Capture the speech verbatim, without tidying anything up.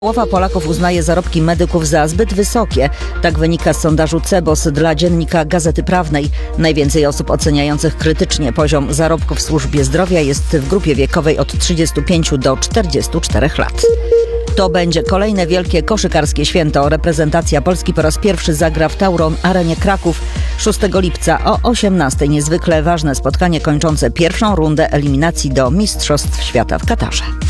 Połowa Polaków uznaje zarobki medyków za zbyt wysokie. Tak wynika z sondażu Cebos dla dziennika Gazety Prawnej. Najwięcej osób oceniających krytycznie poziom zarobków w służbie zdrowia jest w grupie wiekowej od trzydziestu pięciu do czterdziestu czterech lat. To będzie kolejne wielkie koszykarskie święto. Reprezentacja Polski po raz pierwszy zagra w Tauron Arenie Kraków szóstego lipca o osiemnastej. Niezwykle ważne spotkanie kończące pierwszą rundę eliminacji do Mistrzostw Świata w Katarze.